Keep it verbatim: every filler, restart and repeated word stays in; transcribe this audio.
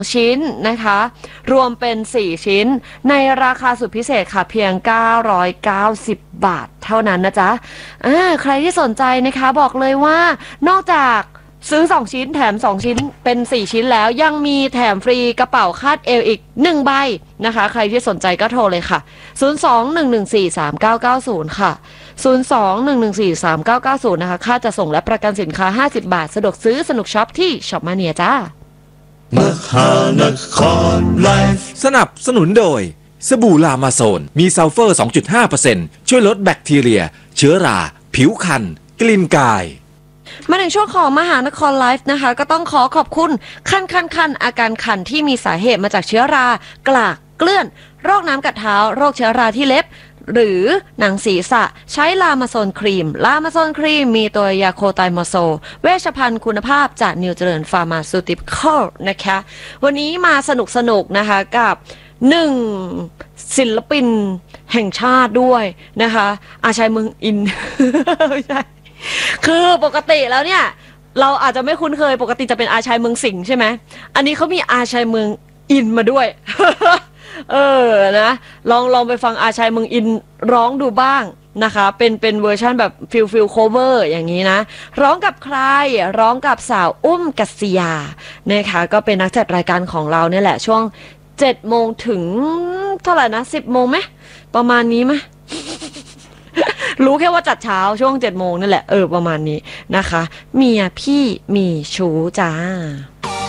ชิ้นนะคะรวมเป็นสี่ชิ้นในราคาสุดพิเศษค่ะเพียงเก้าร้อยเก้าสิบบาทเท่านั้นนะจ๊ะอ่าใครที่สนใจนะคะบอกเลยว่านอกจากซื้อสองชิ้นแถมสองชิ้นเป็นสี่ชิ้นแล้วยังมีแถมฟรีกระเป๋าคาดเอวอีกหนึ่งใบนะคะใครที่สนใจก็โทรเลยค่ะศูนย์ สอง หนึ่ง หนึ่ง สี่ สาม เก้า เก้า ศูนย์ค่ะศูนย์ สอง หนึ่ง หนึ่ง สี่ สาม เก้า เก้า ศูนย์นะคะค่าจะส่งและประกันสินค้าห้าสิบบาทสะดวกซื้อสนุกช็อปที่ช็อปมาเนียจ้ามหานครไลฟ์สนับสนุนโดยสบู่ลามาโซนมีซัลเฟอร์ สองจุดห้าเปอร์เซ็นต์ ช่วยลดแบคทีเรียเชื้อราผิวคันกลิ่นกายมาถึงช่วงของมหานครไลฟ์นะคะก็ต้องขอขอบคุณคันคันคันอาการคันที่มีสาเหตุมาจากเชื้อรากลากเกลื่อนโรคน้ำกัดเท้าโรคเชื้อราที่เล็บหรือหนังศีรษะใช้ลามาโซนครีมลามาโซนครีมมีตัวยาโคไตโมโซเวชภัณฑ์คุณภาพจากนิวเจริญฟาร์มาซูติคอลนะคะวันนี้มาสนุกสนุกนะคะกับหนึ่งศิลปินแห่งชาติด้วยนะคะอาชัยเมืองอิน ไม่ใช่คือปกติแล้วเนี่ยเราอาจจะไม่คุ้นเคยปกติจะเป็นอาชัยเมืองสิงห์ใช่ไหมอันนี้เขามีอาชัยเมืองอินมาด้วย เออนะลองลองไปฟังอาชัยเมืองอินร้องดูบ้างนะคะเป็นเป็นเวอร์ชันแบบฟิลฟิลโคเวอร์อย่างนี้นะร้องกับใครร้องกับสาวอุ้มกัสยานะคะก็เป็นนักจัดรายการของเราเนี่ยแหละช่วงเจ็ดโมงถึงเท่าไหร่นะสิบโมงไหมประมาณนี้ไหม รู้แค่ว่าจัดเช้าช่วงเจ็ดโมงนั่นแหละเออประมาณนี้นะคะเมียพี่มีชู้จ้า